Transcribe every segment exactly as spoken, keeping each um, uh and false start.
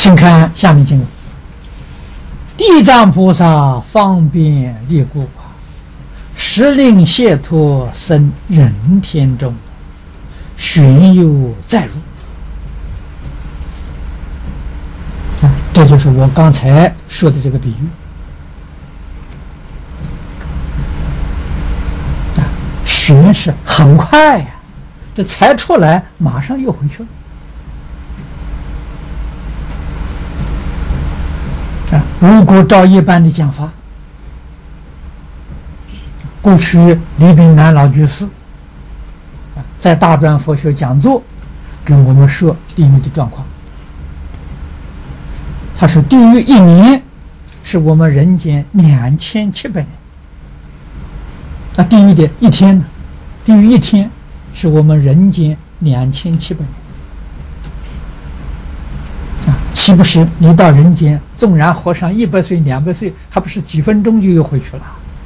请看下面经文：地藏菩萨方便力故，时令解脱生人天中，寻有再入。啊，这就是我刚才说的这个比喻。啊，寻是很快呀，这才出来，马上又回去了。 如果照一般的讲法，过去李炳南老居士在大专佛学讲座跟我们说地狱的状况。他说，地狱一年是我们人间两千七百年。那地狱的一天呢？地狱一天是我们人间两千七百年。 岂不是你到人间，纵然活上一百岁、两百岁，还不是几分钟就又回去了？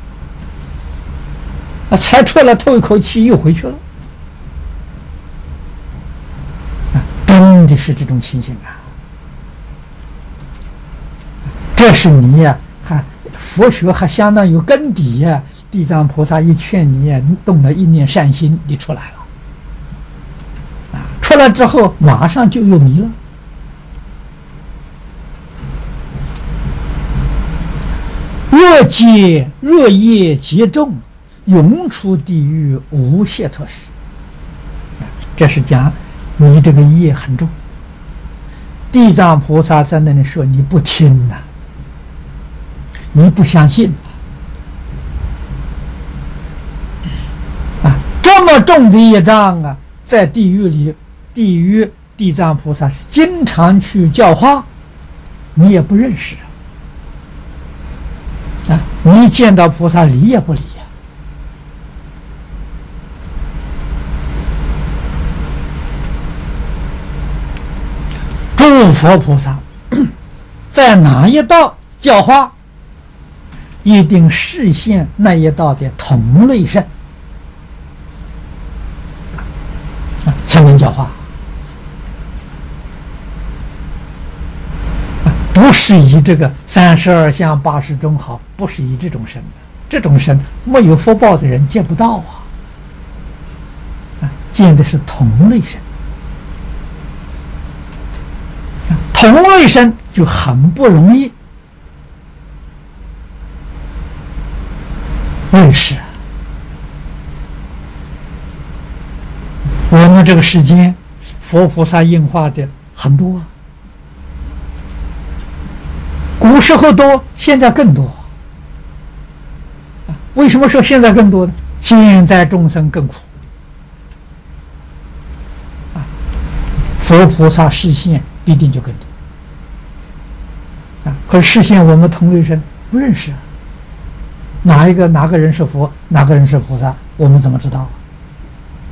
啊，才出来透一口气又回去了。啊，真的是这种情形啊！这是你呀、啊，还佛学还相当有根底呀、啊。地藏菩萨一劝你呀、啊，你动了一念善心，你出来了。啊，出来之后马上就又迷了。 若结若业结重，永出地狱无解脱时。这是讲你这个业很重。地藏菩萨在那里说你不听呐、啊，你不相信啊，这么重的业障啊，在地狱里，地狱地藏菩萨是经常去教化，你也不认识。 啊！你一见到菩萨理也不理呀、啊！诸佛菩萨在哪一道教化，一定示现那一道的同类身，啊，才能教化。 不是以这个三十二相八十种好，不是以这种身的，这种身没有福报的人见不到啊！啊，见的是同类身，同类身就很不容易认识。我们这个世间，佛菩萨应化的很多啊。 古时候多，现在更多。为什么说现在更多呢？现在众生更苦。啊，佛菩萨示现必定就更多。啊，可是示现我们同类人不认识啊。哪一个哪个人是佛，哪个人是菩萨，我们怎么知道？